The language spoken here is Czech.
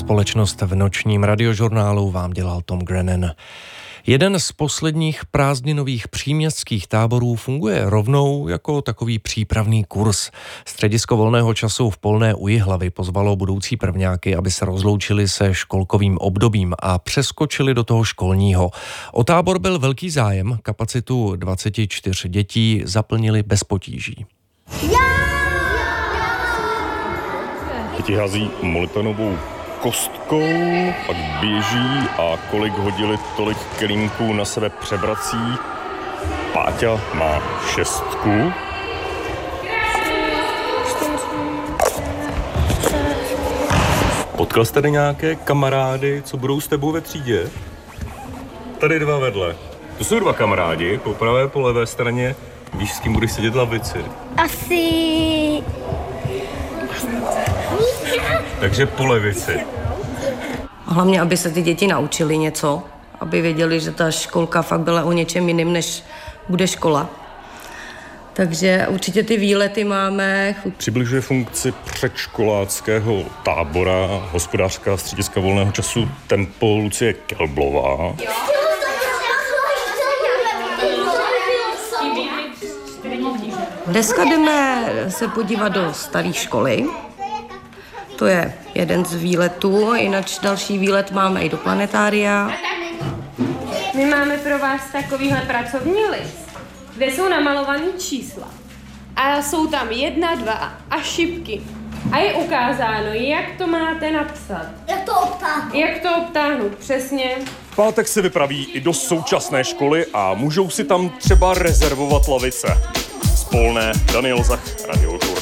Společnost v nočním radiožurnálu vám dělal Tom Grennan. Jeden z posledních prázdninových příměstských táborů funguje rovnou jako takový přípravný kurz. Středisko volného času v Polné u Jihlavy pozvalo budoucí prvňáky, aby se rozloučili se školkovým obdobím a přeskočili do toho školního. O tábor byl velký zájem, kapacitu 24 dětí zaplnili bez potíží. Děti hází molitanovou kostkou, pak běží a kolik hodili, tolik kelímků na sebe převrací. Páťa má 6. Potkal jste tady nějaké kamarády, co budou s tebou ve třídě? Tady 2 vedle. To jsou 2 kamarádi, po pravé, po levé straně. Víš, s kým budeš sedět v lavici? Asi... Takže po levici. Hlavně, aby se ty děti naučili něco, aby věděli, že ta školka fakt byla o něčem jiným, než bude škola. Takže určitě ty výlety máme. Přibližuje funkci předškoláckého tábora hospodářka střediska volného času Tempo Lucie Kelblová. Dneska jdeme se podívat do staré školy. To je jeden z výletů, jinak další výlet máme i do planetária. My máme pro vás takovýhle pracovní list, kde jsou namalovaný čísla. A jsou tam 1, 2 a šipky. A je ukázáno, jak to máte napsat. Jak to obtáhnout, přesně. V pátek se vypraví i do současné školy a můžou si tam třeba rezervovat lavice. Z Polné, Daniel Zach, Radiožurnál.